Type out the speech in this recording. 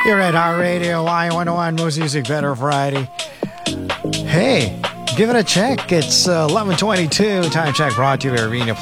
You're at our radio, Y101 Moose Music Better Friday. Hey, give it a check. It's 11:22. Time check brought to you by Arena